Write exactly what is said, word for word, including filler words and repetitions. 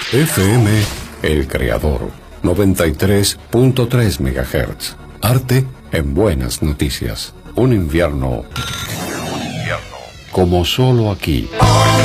F M El Creador, noventa y tres punto tres megahertz. Arte en buenas noticias. Un invierno como solo aquí.